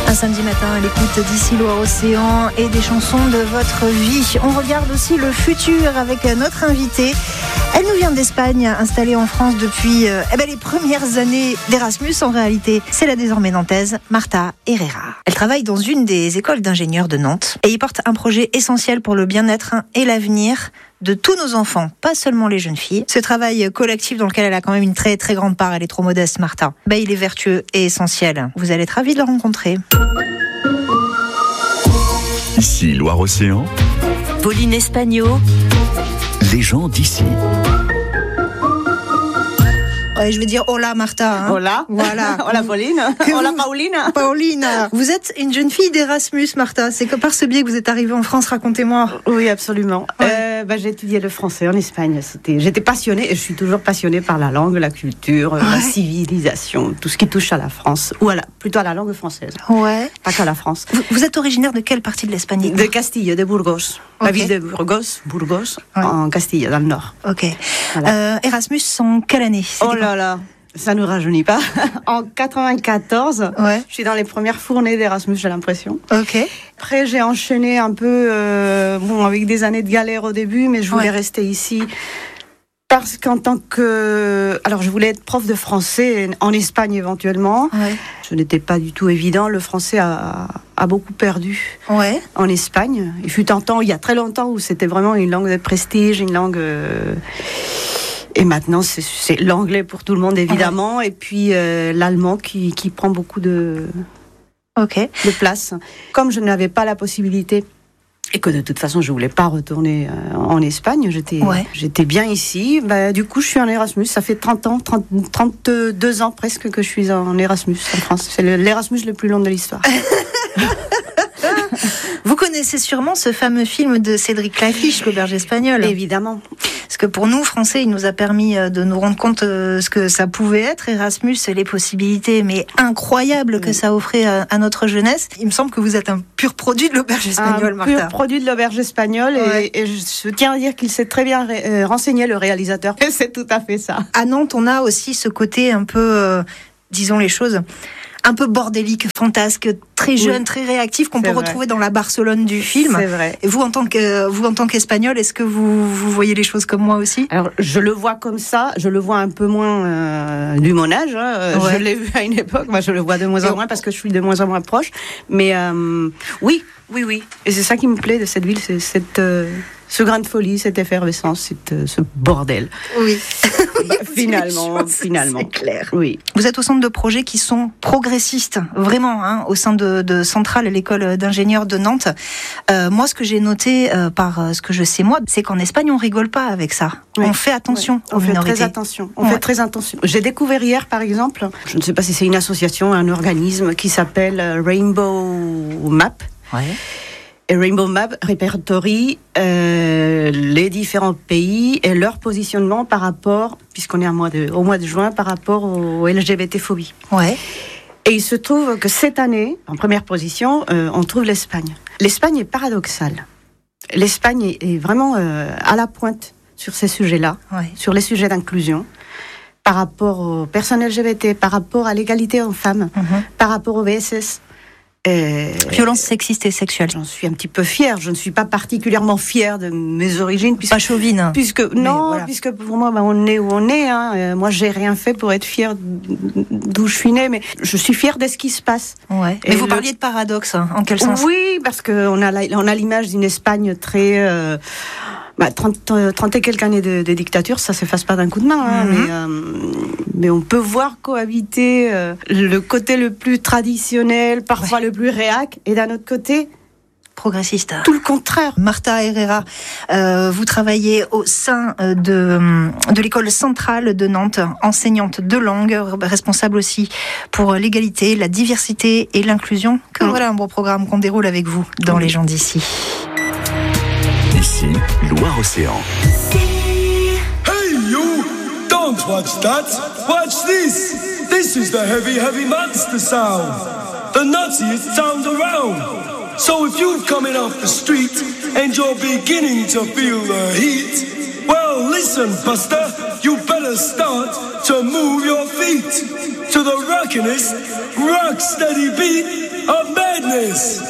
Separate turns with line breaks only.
Un samedi matin à l'écoute d'Ici Loire-Océan et des chansons de votre vie. On regarde aussi le futur avec notre invitée. Elle nous vient d'Espagne, installée en France depuis les premières années d'Erasmus. En réalité, c'est la désormais nantaise Marta Herrera. Elle travaille dans une des écoles d'ingénieurs de Nantes et y porte un projet essentiel pour le bien-être et l'avenir de tous nos enfants, pas seulement les jeunes filles. Ce travail collectif dans lequel elle a quand même une très très grande part, elle est trop modeste, Marta. Il est vertueux et essentiel. Vous allez être ravis de la rencontrer.
Ici Loire-Océan.
Pauline Espagno.
Les gens d'ici.
Ouais, je vais dire hola Marta. Hein.
Hola.
Voilà.
Hola Pauline. Hola Paulina.
Paulina. Vous êtes une jeune fille d'Erasmus, Marta. C'est que par ce biais que vous êtes arrivée en France. Racontez-moi.
Oui, absolument.
Ouais.
J'ai étudié le français en Espagne. J'étais passionnée et je suis toujours passionnée par la langue, la culture, la civilisation, tout ce qui touche à la France ou plutôt à la langue française.
Ouais.
Pas qu'à la France.
Vous êtes originaire de quelle partie de l'Espagne?
De Castille, de Burgos. La ville de Burgos,
ouais.
En Castille, dans le nord.
Ok.
Voilà.
Erasmus en quelle année?
Oh là là. Ça ne nous rajeunit pas. En 94,
ouais.
Je suis dans les premières fournées d'Erasmus, j'ai l'impression.
Ok.
Après, j'ai enchaîné un peu, avec des années de galère au début, mais je voulais rester ici. Parce qu'en tant que... Alors, je voulais être prof de français en Espagne éventuellement.
Ouais.
Ce n'était pas du tout évident. Le français a beaucoup perdu en Espagne. Il fut un temps, il y a très longtemps, où c'était vraiment une langue de prestige, une langue... Et maintenant, c'est l'anglais pour tout le monde, évidemment. Et puis, l'allemand qui prend beaucoup de place. Comme je n'avais pas la possibilité, et que de toute façon, je ne voulais pas retourner en Espagne, j'étais bien ici. Du coup, je suis en Erasmus. Ça fait 32 ans presque que je suis en Erasmus en France. C'est l'Erasmus le plus long de l'histoire.
Vous connaissez sûrement ce fameux film de Cédric Clapiche, L'Auberge espagnole.
Évidemment.
Parce que pour nous, Français, il nous a permis de nous rendre compte ce que ça pouvait être, Erasmus, les possibilités mais incroyables que ça offrait à notre jeunesse. Il me semble que vous êtes un pur produit de l'Auberge espagnole, Marta.
Un pur produit de l'Auberge espagnole, et je tiens à dire qu'il s'est très bien renseigné, le réalisateur. Et c'est tout à fait ça.
À Nantes, on a aussi ce côté un peu, disons les choses, un peu bordélique, fantasque, très jeune, très réactif, qu'on peut retrouver dans la Barcelone du film.
C'est vrai.
Et vous, en tant qu'Espagnol, est-ce que vous voyez les choses comme moi aussi?
Alors, je le vois comme ça, je le vois un peu moins du mon âge. Je l'ai vu à une époque, moi je le vois de moins en moins parce que je suis de moins en moins proche. Mais oui. Et c'est ça qui me plaît de cette ville, c'est ce grain de folie, cette effervescence, ce bordel.
Oui.
Finalement.
C'est clair.
Oui.
Vous êtes au centre de projets qui sont progressistes, vraiment, au sein de Centrale, l'école d'ingénieurs de Nantes. Moi, ce que j'ai noté par ce que je sais moi, c'est qu'en Espagne, on rigole pas avec ça. Oui. On fait attention aux minorités.
On fait très attention. J'ai découvert hier, par exemple, je ne sais pas si c'est une association, un organisme qui s'appelle Rainbow Map.
Ouais.
Et Rainbow Map répertorie les différents pays et leur positionnement par rapport, puisqu'on est au mois de juin, par rapport aux LGBT-phobie.
Ouais.
Et il se trouve que cette année, en première position, on trouve l'Espagne. L'Espagne est paradoxale. L'Espagne est vraiment à la pointe sur ces sujets-là, sur les sujets d'inclusion, par rapport aux personnes LGBT, par rapport à l'égalité hommes-femmes, par rapport au VSS.
Violence sexiste et sexuelle.
J'en suis un petit peu fière. Je ne suis pas particulièrement fière de mes origines.
Pas chauvine.
Puisque pour moi, on est où on est. Moi, j'ai rien fait pour être fière d'où je suis née, mais je suis fière de ce qui se passe.
Ouais. Mais vous parliez de paradoxe, en quel sens?
Oui, parce qu'on a l'image d'une Espagne très... 30 et quelques années de dictature, ça ne s'efface pas d'un coup de main, mais on peut voir cohabiter le côté le plus traditionnel, parfois le plus réac, et d'un autre côté,
progressiste.
Tout le contraire.
Marta Herrera, vous travaillez au sein de l'école centrale de Nantes, enseignante de langue, responsable aussi pour l'égalité, la diversité et l'inclusion. Que voilà un beau programme qu'on déroule avec vous dans Les gens d'ici.
Ici, Loire-Océan.
Hey you! Don't watch that! Watch this! This is the heavy, heavy monster sound! The nuttiest sound around! So if you're coming off the street and you're beginning to feel the heat, well listen, Buster, you better start to move your feet to the rockinest, rock steady beat of this.